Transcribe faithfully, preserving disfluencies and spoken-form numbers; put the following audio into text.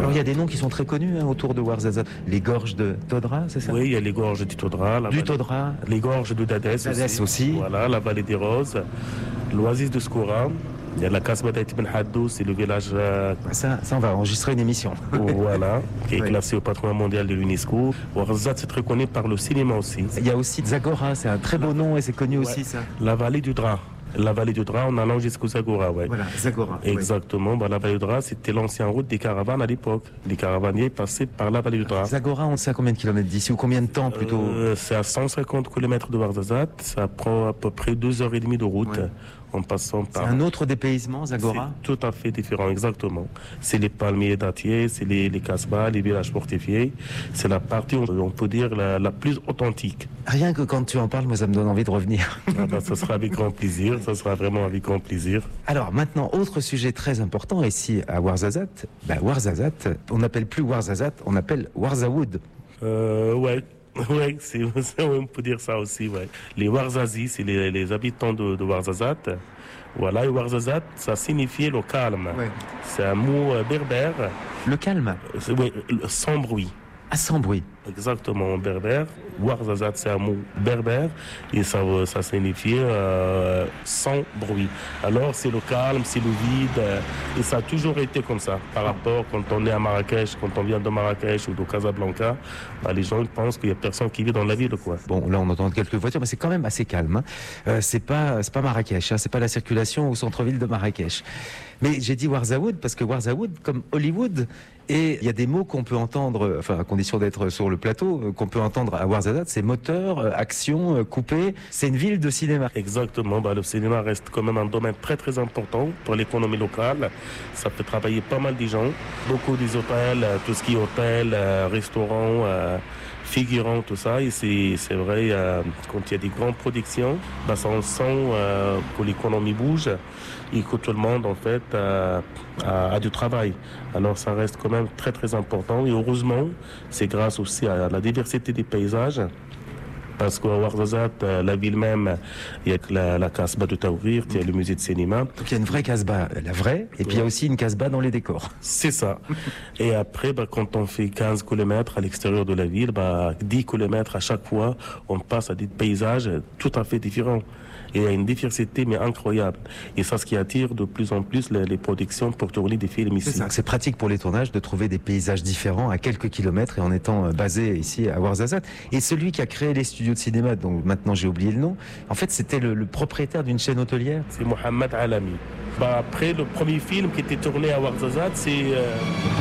Voilà. Alors il y a des noms qui sont très connus hein, autour de Ouarzazate. Les gorges de Todra, c'est ça? Oui, il y a les gorges du Todra. La Du vallée... Todra. Les gorges de Dadès, Dadès aussi. aussi. Voilà, la vallée des Roses, l'oasis de Skoura. Il y a la Kasbah d'Ibn Haddou, c'est le village. Euh... Ça, ça, on va enregistrer une émission. Voilà, qui est oui. classé au patrimoine mondial de l'UNESCO. Ouarzazate, c'est très connu par le cinéma aussi. Il y a aussi Zagora, c'est un très beau nom et c'est connu ouais. aussi, ça. La vallée du Dra. La vallée du Dra, en allant jusqu'au Zagora, ouais. Voilà, Zagora. Exactement. Oui. Bah, la vallée du Dra, c'était l'ancienne route des caravanes à l'époque. Les caravaniers passaient par la vallée du Dra. Zagora, on sait à combien de kilomètres d'ici ou combien de temps plutôt euh, C'est à cent cinquante kilomètres de Ouarzazate. Ça prend à peu près deux heures et demie de route. Ouais. En passant par... C'est un autre dépaysement, Zagora? C'est tout à fait différent, exactement. C'est les palmiers dattiers, c'est les, les kasbahs, les villages fortifiés. C'est la partie, on peut dire, la, la plus authentique. Rien que quand tu en parles, moi, ça me donne envie de revenir. Ah ben, ça sera avec grand plaisir, ça sera vraiment avec grand plaisir. Alors maintenant, autre sujet très important ici à Ouarzazate. Ben, Ouarzazate, on n'appelle plus Ouarzazate, on appelle Ouarzaoud. Euh, ouais. Oui, c'est, on peut dire ça aussi, ouais. Les Ouarzazis, c'est les, les habitants de, de Ouarzazate. Voilà, et Ouarzazate, ça signifie le calme. Ouais. C'est un mot euh, berbère. Le calme? Oui, sans bruit. Ah, sans bruit. Exactement, en berbère. Ouarzazate, c'est un mot berbère et ça, ça signifie euh, sans bruit. Alors, c'est le calme, c'est le vide euh, et ça a toujours été comme ça. Par rapport, quand on est à Marrakech, quand on vient de Marrakech ou de Casablanca, bah, les gens pensent qu'il n'y a personne qui vit dans la ville, quoi. Bon, là, on entend quelques voitures, mais c'est quand même assez calme. Hein. Euh, c'est pas, c'est pas Marrakech, hein, c'est pas la circulation au centre-ville de Marrakech. Mais j'ai dit Ouarzaoud parce que Ouarzaoud, comme Hollywood, et il y a des mots qu'on peut entendre, enfin à condition d'être sur le plateau, qu'on peut entendre à Ouarzazate, c'est moteur, action, coupé. C'est une ville de cinéma. Exactement. Bah, le cinéma reste quand même un domaine très très important pour l'économie locale. Ça fait travailler pas mal de gens. Beaucoup des hôtels, tout ce qui est hôtel, restaurants, figurants, tout ça. Et c'est, c'est vrai, euh, quand il y a des grandes productions, bah, ça on sent euh, que l'économie bouge et que tout le monde, en fait, euh, a, a du travail. Alors, ça reste quand même très, très important. Et heureusement, c'est grâce aussi à la diversité des paysages. Parce qu'à Ouarzazate, la ville même, il y a la, la Kasbah de Taourir, il y a le musée de cinéma. Donc il y a une vraie Kasbah, la vraie, et puis il y a aussi une Kasbah dans les décors. C'est ça. Et après, bah, quand on fait quinze kilomètres à l'extérieur de la ville, bah, dix kilomètres à chaque fois, on passe à des paysages tout à fait différents. Et il y a une diversité mais incroyable. Et ça, ce qui attire de plus en plus les, les productions pour tourner des films ici. C'est ça. C'est pratique pour les tournages de trouver des paysages différents à quelques kilomètres et en étant basé ici à Ouarzazate. Et celui qui a créé les studios de cinéma, dont maintenant j'ai oublié le nom, en fait c'était le, le propriétaire d'une chaîne hôtelière. C'est Mohamed Alami. Bah, après, le premier film qui était tourné à Ouarzazate, c'est... Euh...